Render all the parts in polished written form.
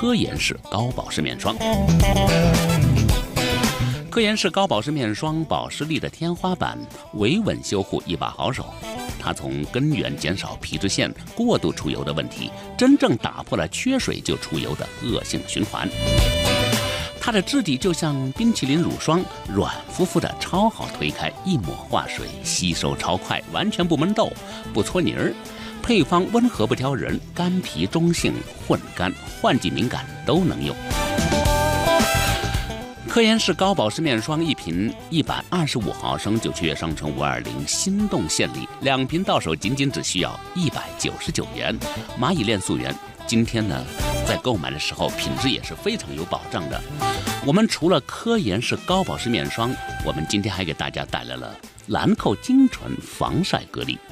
科颜氏高保湿面霜。科颜氏高保湿面霜保湿力的天花板，维稳修护一把好手。它从根源减少皮脂腺过度出油的问题，真正打破了缺水就出油的恶性循环。它的质地就像冰淇淋乳霜，软乎乎的，超好推开，一抹化水，吸收超快，完全不闷痘，不搓泥儿。配方温和不挑人，干皮中性，混干、换季敏感都能用。科颜氏高保湿面霜一瓶125毫升，9七商城520心动献礼，2瓶到手仅只需要199元，蚂蚁链溯源。今天呢，在购买的时候品质也是非常有保障的。我们除了科颜氏高保湿面霜，我们今天还给大家带来了兰蔻精纯防晒隔离。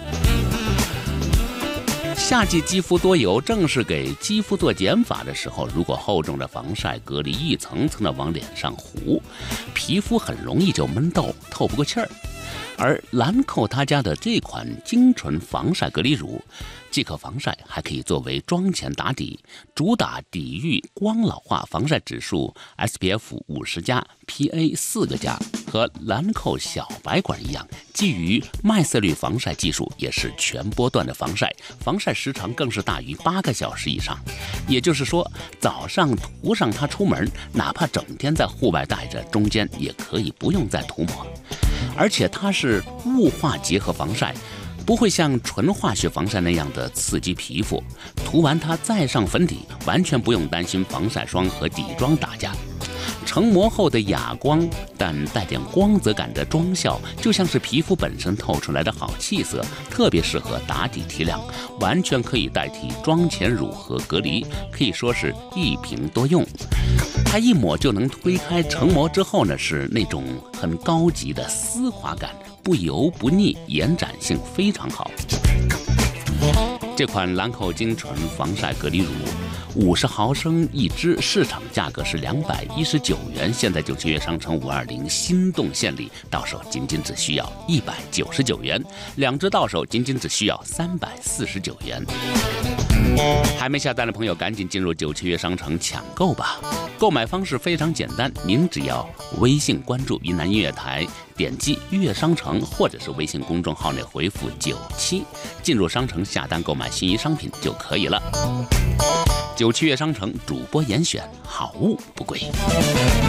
夏季肌肤多油，正是给肌肤做减法的时候，如果厚重的防晒隔离一层层的往脸上糊，皮肤很容易就闷痘，透不过气儿。而兰蔻他家的这款精纯防晒隔离乳，既可防晒，还可以作为妆前打底，主打抵御光老化，防晒指数 SPF 50+，PA 4个+，和兰蔻小白管一样，基于麦色率防晒技术，也是全波段的防晒，防晒时长更是大于8个小时以上。也就是说，早上涂上它出门，哪怕整天在户外待着，中间也可以不用再涂抹。而且它是雾化结合防晒，不会像纯化学防晒那样的刺激皮肤。涂完它再上粉底，完全不用担心防晒霜和底妆打架。成膜后的哑光但带点光泽感的妆效，就像是皮肤本身透出来的好气色，特别适合打底提亮，完全可以代替妆前乳和隔离，可以说是一瓶多用。它一抹就能推开，成膜之后呢，是那种很高级的丝滑感，不油不腻，延展性非常好。这款兰蔻精纯防晒隔离乳50毫升一支，市场价格是219元，现在9七商城520心动献礼，到手仅只需要199元，2支到手仅只需要349元。还没下单的朋友，赶紧进入9七商城抢购吧！购买方式非常简单，您只要微信关注云南音乐台，点击乐商城，或者是微信公众号内回复97，进入商城下单购买心仪商品就可以了。9七商城主播严选，好物不贵。